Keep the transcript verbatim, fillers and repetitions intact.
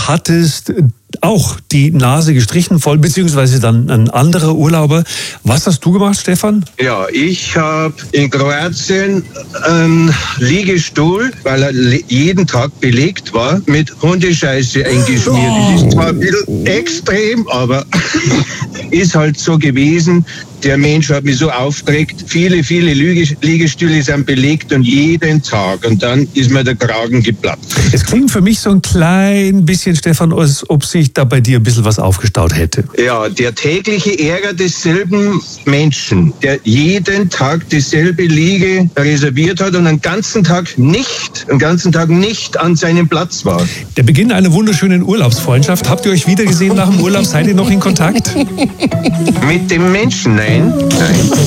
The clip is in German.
hattest auch die Nase gestrichen voll, beziehungsweise dann ein anderer Urlauber. Was hast du gemacht, Stefan? Ja, ich habe in Kroatien einen Liegestuhl, weil er jeden Tag belegt war, mit Hundescheiße eingeschmiert. Oh. Das ist zwar ein bisschen extrem, aber ist halt so gewesen. Der Mensch hat mich so aufgeregt. Viele, viele Liegestühle sind belegt und jeden Tag. Und dann ist mir der Kragen geplatzt. Es klingt für mich so ein klein bisschen, Stefan, als ob sich da bei dir ein bisschen was aufgestaut hätte. Ja, der tägliche Ärger desselben Menschen, der jeden Tag dieselbe Liege reserviert hat und einen ganzen Tag nicht, einen ganzen Tag nicht an seinem Platz war. Der Beginn einer wunderschönen Urlaubsfreundschaft. Habt ihr euch wiedergesehen nach dem Urlaub? Seid ihr noch in Kontakt? Mit dem Menschen, nein. Nein.